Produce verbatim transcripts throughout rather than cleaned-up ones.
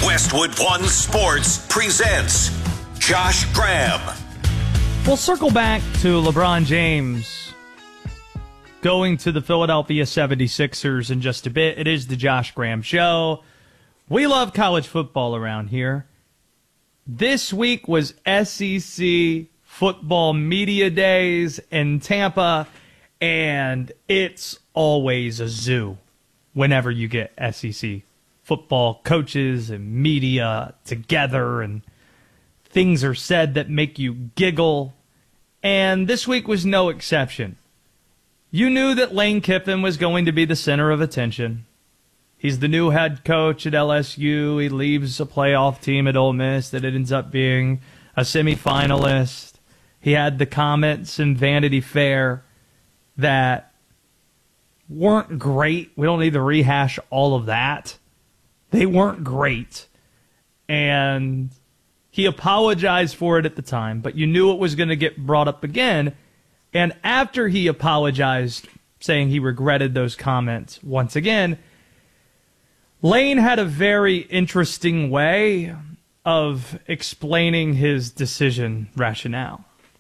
Westwood One Sports presents Josh Graham. We'll circle back to LeBron James going to the Philadelphia seventy-sixers in just a bit. It is the Josh Graham Show. We love college football around here. This week was S E C football media days in Tampa, and it's always a zoo whenever you get S E C football coaches and media together, and things are said that make you giggle. And this week was no exception. You knew that Lane Kiffin was going to be the center of attention. He's the new head coach at L S U. He leaves a playoff team at Ole Miss that it ends up being a semifinalist. He had the comments in Vanity Fair that weren't great. We don't need to rehash all of that. They weren't great. And he apologized for it at the time, but you knew it was going to get brought up again. And after he apologized, saying he regretted those comments once again, Lane had a very interesting way of explaining his decision rationale.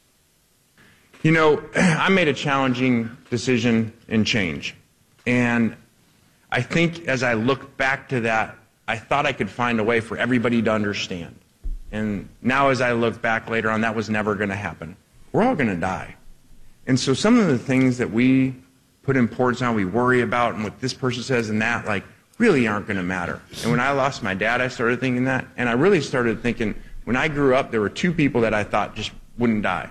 You know, I made a challenging decision and change. And I think as I look back to that, I thought I could find a way for everybody to understand. And now as I look back later on, that was never going to happen. We're all going to die. And so some of the things that we put importance on, we worry about, and what this person says and that, like, really aren't going to matter. And when I lost my dad, I started thinking that. And I really started thinking, when I grew up, there were two people that I thought just wouldn't die.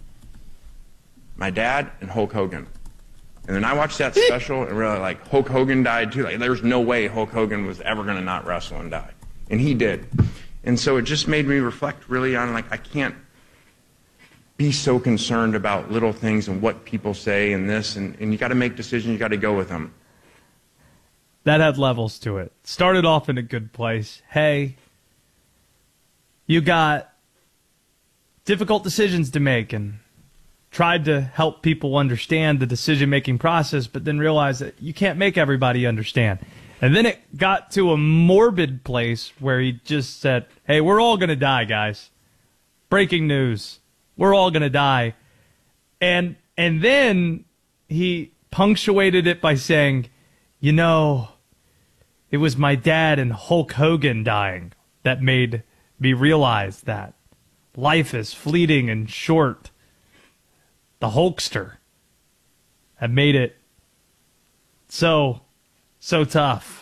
My dad and Hulk Hogan. And then I watched that special and really like, Hulk Hogan died too. Like, there's no way Hulk Hogan was ever going to not wrestle and die. And he did. And so it just made me reflect really on, like, I can't be so concerned about little things and what people say and this. And, and you got to make decisions. You got to go with them. That had levels to it. Started off in a good place. Hey, you got difficult decisions to make, and tried to help people understand the decision-making process, but then realized that you can't make everybody understand. And then it got to a morbid place where he just said, hey, we're all going to die, guys. Breaking news. We're all going to die. And and then he punctuated it by saying, you know, it was my dad and Hulk Hogan dying that made me realize that life is fleeting and short. The Hulkster had made it so, so tough.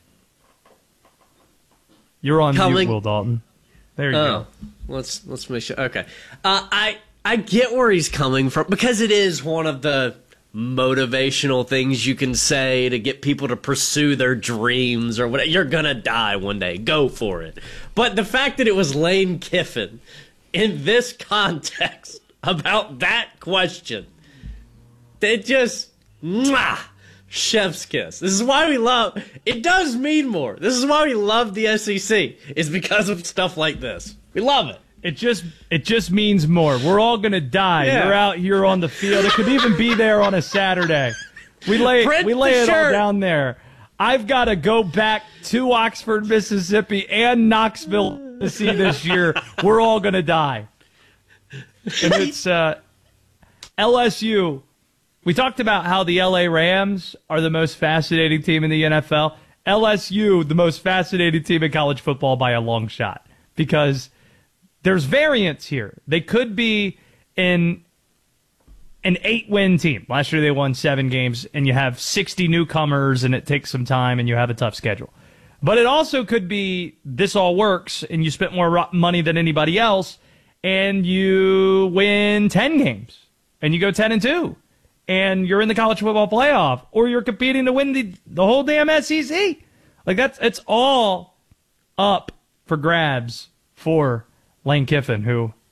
You're on Coming. mute, Will Dalton. There you oh, go. Let's let's make sure. Okay, uh, I I get where he's coming from, because it is one of the motivational things you can say to get people to pursue their dreams or whatever. You're gonna die one day. Go for it. But the fact that it was Lane Kiffin in this context about that question, it just, mwah, chef's kiss. This is why we love, it does mean more. This is why we love the S E C, is because of stuff like this. We love it. It just it just means more. We're all going to die. Yeah. You're out here on the field. It could even be there on a Saturday. We lay, Print we lay the it all shirt. down there. I've got to go back to Oxford, Mississippi and Knoxville, Tennessee this year. We're all going to die. And it's uh, L S U. We talked about how the L A Rams are the most fascinating team in the N F L. L S U, the most fascinating team in college football by a long shot, because there's variance here. They could be in an eight-win team. Last year they won seven games, and you have sixty newcomers, and it takes some time, and you have a tough schedule. But it also could be this all works, and you spent more ro- money than anybody else, and you win ten games, and you go ten and two, and you're in the college football playoff, or you're competing to win the, the whole damn S E C. Like, that's it's all up for grabs for Lane Kiffin, who